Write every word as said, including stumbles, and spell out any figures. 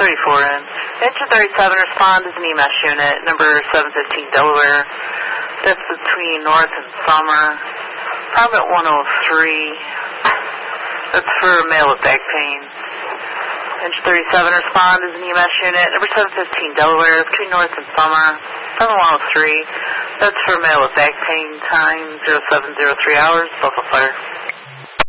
thirty-four in. Engine thirty-seven, respond as an E M S unit, number seven fifteen Delaware. That's between North and Summer. Private one oh three. That's for male with back pain. Engine thirty-seven, respond as an E M S unit, number seven fifteen Delaware, between North and Summer. Private one oh three. That's for male with back pain, time zero seven zero three hours, Buffalo Fire.